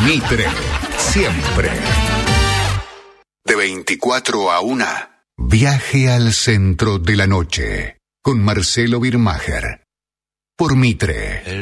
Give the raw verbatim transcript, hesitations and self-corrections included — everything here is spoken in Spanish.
Mitre, siempre. De veinticuatro a una. Viaje al centro de la noche. Con Marcelo Birmacher. Por Mitre.